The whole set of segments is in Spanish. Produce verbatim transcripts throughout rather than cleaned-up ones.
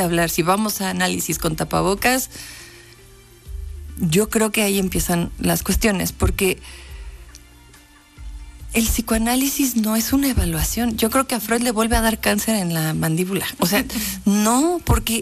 hablar, si vamos a análisis con tapabocas, yo creo que ahí empiezan las cuestiones, porque el psicoanálisis no es una evaluación. Yo creo que a Freud le vuelve a dar cáncer en la mandíbula. O sea, no, porque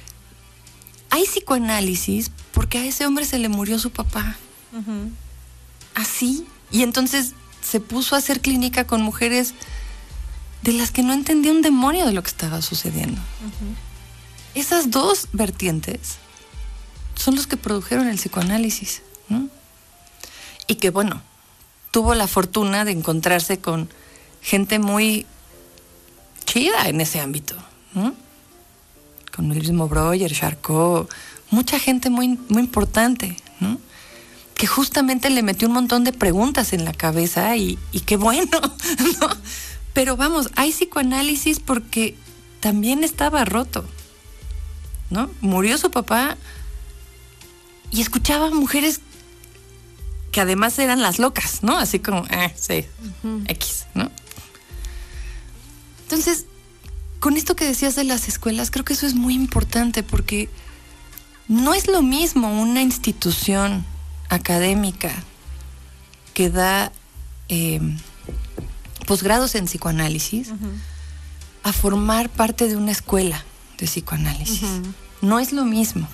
hay psicoanálisis porque a ese hombre se le murió su papá. Uh-huh. Así. Y entonces se puso a hacer clínica con mujeres de las que no entendía un demonio de lo que estaba sucediendo. Uh-huh. Esas dos vertientes son los que produjeron el psicoanálisis, ¿no? Y que, bueno, tuvo la fortuna de encontrarse con gente muy chida en ese ámbito, ¿no? Con el mismo Breuer, Charcot, mucha gente muy, muy importante, ¿no? Que justamente le metió un montón de preguntas en la cabeza y, y qué bueno, ¿no? Pero vamos, hay psicoanálisis porque también estaba roto, ¿no? Murió su papá y escuchaba mujeres que además eran las locas, ¿no? Así como, eh, sí, uh-huh. X, ¿no? Entonces, con esto que decías de las escuelas, creo que eso es muy importante porque no es lo mismo una institución académica que da eh, posgrados en psicoanálisis uh-huh. a formar parte de una escuela de psicoanálisis. Uh-huh. No es lo mismo.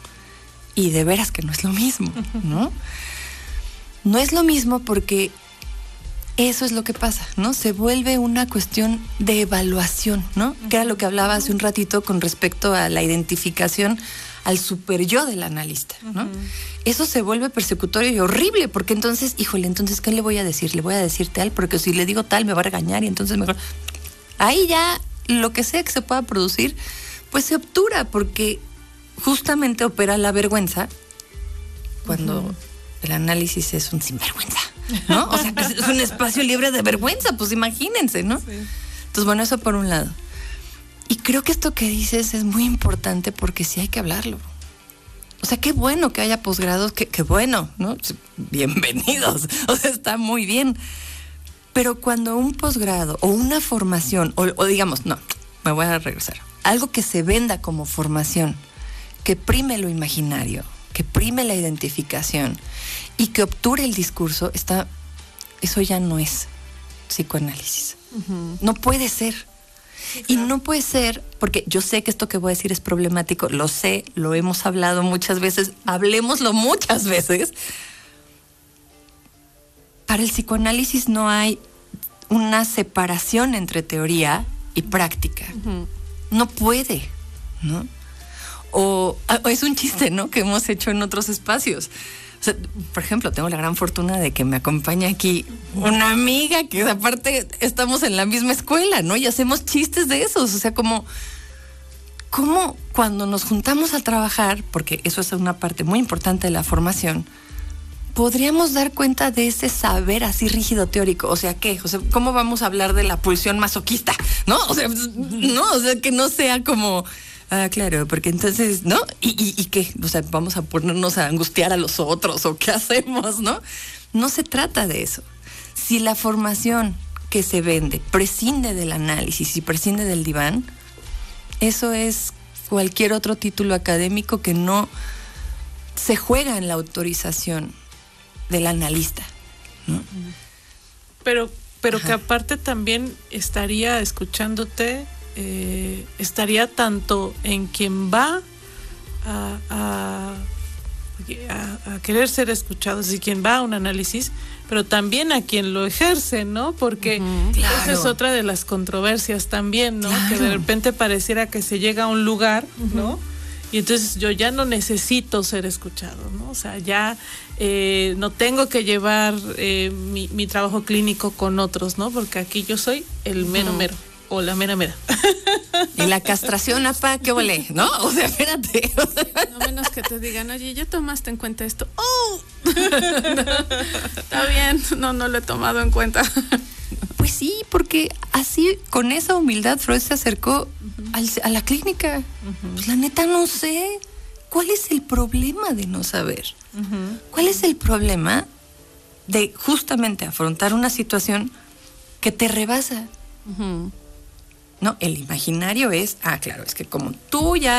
Y de veras que no es lo mismo, ¿no? No es lo mismo porque eso es lo que pasa, ¿no? Se vuelve una cuestión de evaluación, ¿no? Uh-huh. Que era lo que hablaba hace un ratito con respecto a la identificación al super yo del analista, ¿no? Uh-huh. Eso se vuelve persecutorio y horrible, porque entonces, híjole, entonces, ¿qué le voy a decir? Le voy a decir tal, porque si le digo tal me va a regañar y entonces mejor... Ahí ya, lo que sea que se pueda producir, pues se obtura, porque justamente opera la vergüenza cuando uh-huh. el análisis es un sinvergüenza, ¿no? O sea, es un espacio libre de vergüenza, pues imagínense, ¿no? Sí. Entonces, bueno, eso por un lado. Y creo que esto que dices es muy importante porque sí hay que hablarlo. O sea, qué bueno que haya posgrados, qué, qué bueno, ¿no? Bienvenidos, o sea, está muy bien. Pero cuando un posgrado o una formación, o, o digamos, no, me voy a regresar, algo que se venda como formación, que prime lo imaginario, que prime la identificación y que obture el discurso, está, eso ya no es psicoanálisis. Uh-huh. No puede ser. Sí, claro. Y no puede ser, porque yo sé que esto que voy a decir es problemático, lo sé, lo hemos hablado muchas veces, hablemoslo muchas veces. Para el psicoanálisis no hay una separación entre teoría y práctica. Uh-huh. No puede, ¿no? O, o es un chiste, ¿no? Que hemos hecho en otros espacios. O sea, por ejemplo, tengo la gran fortuna de que me acompaña aquí una amiga que aparte estamos en la misma escuela, ¿no? Y hacemos chistes de esos. O sea, como, como cuando nos juntamos a trabajar, porque eso es una parte muy importante de la formación, podríamos dar cuenta de ese saber así rígido teórico. O sea, ¿qué? O sea, ¿cómo vamos a hablar de la pulsión masoquista? ¿No? O sea, no, o sea, que no sea como... Ah, claro, porque entonces, ¿no? ¿Y, y, y qué? O sea, ¿vamos a ponernos a angustiar a los otros o qué hacemos, no? No se trata de eso. Si la formación que se vende prescinde del análisis y prescinde del diván, eso es cualquier otro título académico que no se juega en la autorización del analista, ¿no? Pero, pero que aparte también estaría escuchándote... Eh, estaría tanto en quien va a, a, a, a querer ser escuchado, es decir, quien va a un análisis, pero también a quien lo ejerce, ¿no? Porque uh-huh, claro. Esa es otra de las controversias también, ¿no? Claro. Que de repente pareciera que se llega a un lugar, uh-huh. ¿no? Y entonces yo ya no necesito ser escuchado, ¿no? O sea, ya eh, no tengo que llevar eh, mi, mi trabajo clínico con otros, ¿no? Porque aquí yo soy el mero uh-huh. mero. O la mera mera. Y la castración, apa, qué volé, ¿no? O sea, espérate. No menos que te digan, oye, ¿ya tomaste en cuenta esto? ¡Oh! Está bien, no, no lo he tomado en cuenta. Pues sí, porque así, con esa humildad, Freud se acercó uh-huh. al, a la clínica. Uh-huh. Pues la neta no sé. ¿Cuál es el problema de no saber? Uh-huh. ¿Cuál es el problema de justamente afrontar una situación que te rebasa? Uh-huh. No, el imaginario es, ah, claro, es que como tú ya